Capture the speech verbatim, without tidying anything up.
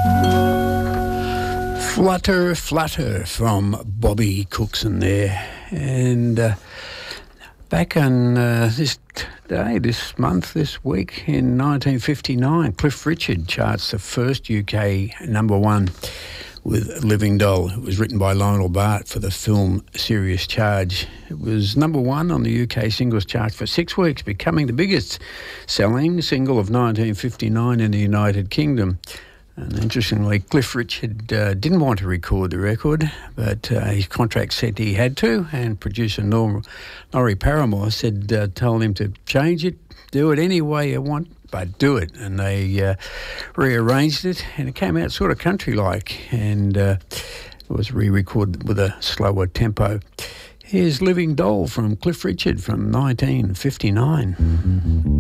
Flutter, Flutter from Bobby Cookson there. And uh, back on uh, this day, this month, this week, in nineteen fifty-nine, Cliff Richard charts the first U K number one with Living Doll. It was written by Lionel Bart for the film Serious Charge. It was number one on the U K singles chart for six weeks, becoming the biggest selling single of nineteen fifty-nine in the United Kingdom. And interestingly, Cliff Richard uh, didn't want to record the record, but uh, his contract said he had to, and producer Nor- Laurie Paramore said, uh, told him to change it, do it any way you want, but do it. And they uh, rearranged it, and it came out sort of country-like, and uh, it was re-recorded with a slower tempo. Here's Living Doll from Cliff Richard from nineteen fifty-nine.